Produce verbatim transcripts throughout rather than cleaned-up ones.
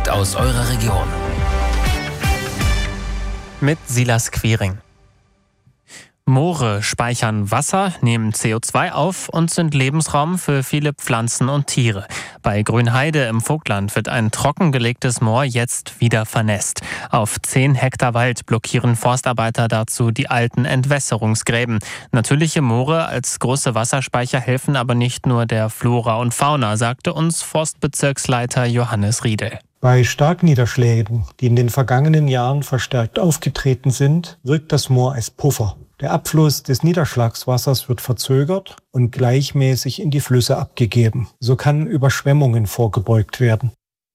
direkt aus eurer Region. Mit Silas Quiring. Moore speichern Wasser, nehmen C O zwei auf und sind Lebensraum für viele Pflanzen und Tiere. Bei Grünheide im Vogtland wird ein trockengelegtes Moor jetzt wieder vernässt. Auf zehn Hektar Wald blockieren Forstarbeiter dazu die alten Entwässerungsgräben. Natürliche Moore als große Wasserspeicher helfen aber nicht nur der Flora und Fauna, sagte uns Forstbezirksleiter Johannes Riedel. Bei Starkniederschlägen, die in den vergangenen Jahren verstärkt aufgetreten sind, wirkt das Moor als Puffer. Der Abfluss des Niederschlagswassers wird verzögert und gleichmäßig in die Flüsse abgegeben. So kann Überschwemmungen vorgebeugt werden.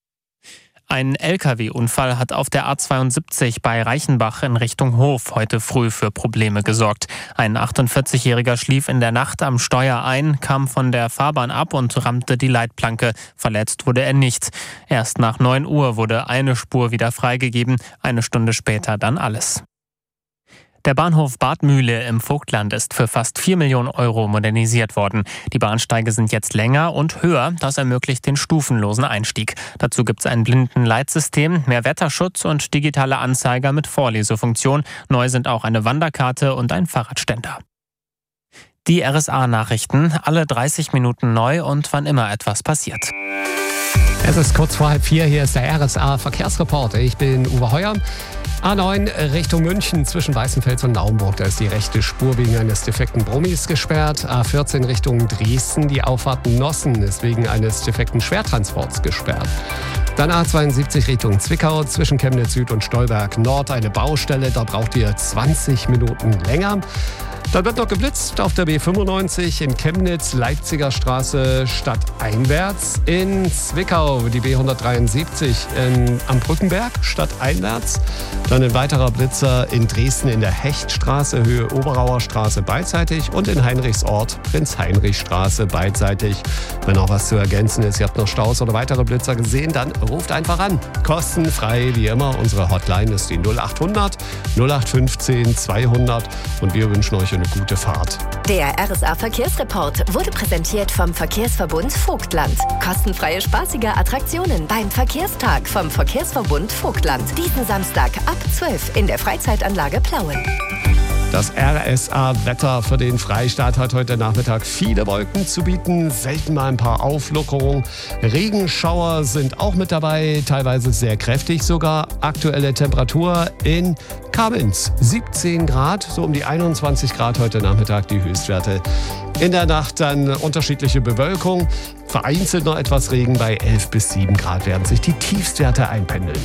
Ein L K W-Unfall hat auf der A zweiundsiebzig bei Reichenbach in Richtung Hof heute früh für Probleme gesorgt. Ein achtundvierzigjähriger schlief in der Nacht am Steuer ein, kam von der Fahrbahn ab und rammte die Leitplanke. Verletzt wurde er nicht. Erst nach neun Uhr wurde eine Spur wieder freigegeben, eine Stunde später dann alles. Der Bahnhof Bad Mühle im Vogtland ist für fast vier Millionen Euro modernisiert worden. Die Bahnsteige sind jetzt länger und höher. Das ermöglicht den stufenlosen Einstieg. Dazu gibt es ein Blindenleitsystem, mehr Wetterschutz und digitale Anzeiger mit Vorlesefunktion. Neu sind auch eine Wanderkarte und ein Fahrradständer. Die R S A-Nachrichten, alle dreißig Minuten neu und wann immer etwas passiert. Es ist kurz vor halb vier, hier ist der R S A-Verkehrsreport. Ich bin Uwe Heuer. A neun Richtung München zwischen Weißenfels und Naumburg. Da ist die rechte Spur wegen eines defekten Brummis gesperrt. A vierzehn Richtung Dresden. Die Auffahrt Nossen ist wegen eines defekten Schwertransports gesperrt. Dann A zweiundsiebzig Richtung Zwickau zwischen Chemnitz Süd und Stolberg Nord eine Baustelle. Da braucht ihr zwanzig Minuten länger. Dann wird noch geblitzt auf der B fünfundneunzig in Chemnitz, Leipziger Straße stadteinwärts. In Zwickau die B hundertdreiundsiebzig in, am Brückenberg stadteinwärts. Dann ein weiterer Blitzer in Dresden in der Hechtstraße, Höhe Oberauer Straße beidseitig. Und in Heinrichsort, Prinz-Heinrich-Straße beidseitig. Wenn auch was zu ergänzen ist, ihr habt noch Staus oder weitere Blitzer gesehen, dann ruft einfach an. Kostenfrei wie immer. Unsere Hotline ist die null achthundert null acht fünfzehn zweihundert und wir wünschen euch eine gute Fahrt. Der R S A-Verkehrsreport wurde präsentiert vom Verkehrsverbund Vogtland. Kostenfreie, spaßige Attraktionen beim Verkehrstag vom Verkehrsverbund Vogtland. Diesen Samstag ab zwölf in der Freizeitanlage Plauen. Das R S A-Wetter für den Freistaat hat heute Nachmittag viele Wolken zu bieten, selten mal ein paar Auflockerungen. Regenschauer sind auch mit dabei, teilweise sehr kräftig sogar. Aktuelle Temperatur in Kamenz siebzehn Grad, so um die einundzwanzig Grad heute Nachmittag die Höchstwerte. In der Nacht dann unterschiedliche Bewölkung, vereinzelt noch etwas Regen, bei elf bis sieben Grad werden sich die Tiefstwerte einpendeln.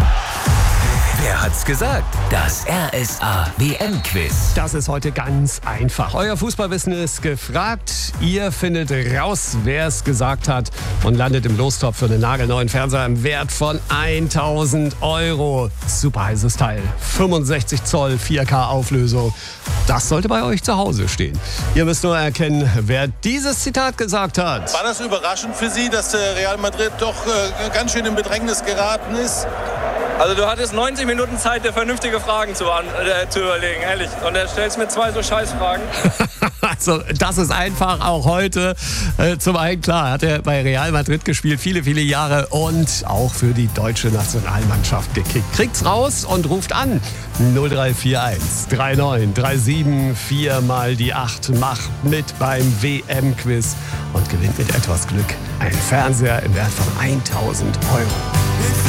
Wer hat's gesagt? Das R S A W M-Quiz. Das ist heute ganz einfach. Euer Fußballwissen ist gefragt. Ihr findet raus, wer es gesagt hat und landet im Lostopf für einen nagelneuen Fernseher im Wert von tausend Euro. Super heißes Teil. fünfundsechzig Zoll, vier K Auflösung. Das sollte bei euch zu Hause stehen. Ihr müsst nur erkennen, wer dieses Zitat gesagt hat. War das überraschend für Sie, dass Real Madrid doch äh, ganz schön in Bedrängnis geraten ist? Also du hattest neunzig Minuten Zeit, dir vernünftige Fragen zu, äh, zu überlegen, ehrlich. Und er stellst mir zwei so Scheißfragen. Also das ist einfach auch heute. Äh, zum einen, klar, hat er bei Real Madrid gespielt, viele, viele Jahre und auch für die deutsche Nationalmannschaft gekickt. Kriegt's raus und ruft an. null drei vier eins drei neun drei sieben vier mal die acht. Macht mit beim W M-Quiz und gewinnt mit etwas Glück einen Fernseher im Wert von tausend Euro.